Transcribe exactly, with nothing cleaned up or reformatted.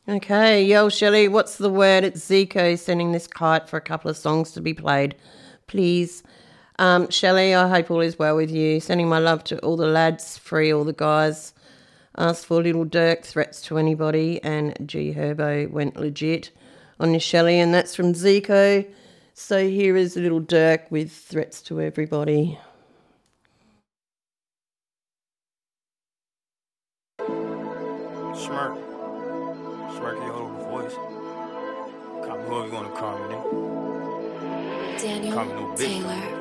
Okay, yo, Shelley, what's the word? It's Zico sending this kite for a couple of songs to be played, please. Um, Shelley, I hope all is well with you. Sending my love to all the lads, free all the guys. Asked for Little Dirk, threats to anybody, and G Herbo went legit on your Shelley, and that's from Zico. So here is Little Dirk with threats to everybody. Smirk. Smirky horrible voice. Call me whoever you want to call me, nigga. Daniel Call me no bitch. Taylor.